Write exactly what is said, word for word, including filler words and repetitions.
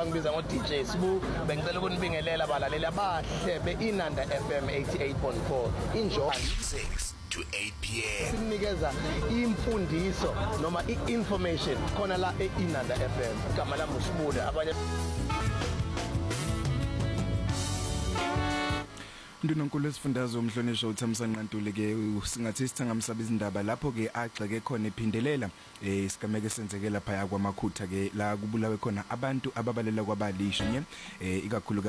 bangibiza ngo D J Sibu bengicela ukunibingelela abalaleli abahle beInanda F M eighty-eight point four injo six to eight p m sinikeza imfundiso noma iinformation khona la eInanda F M igama lami uSibuda abanye Ndunonkulu esifundazwe umhlonishwa uThamsanqa Ntuli ke singathi sithangamsaba izindaba lapho ke agxeke khona ephindelela eh isigameke senzekela phaya kwaMakhutha ke la kubulawe khona abantu ababalela kwabalisha nye eh ikakhulu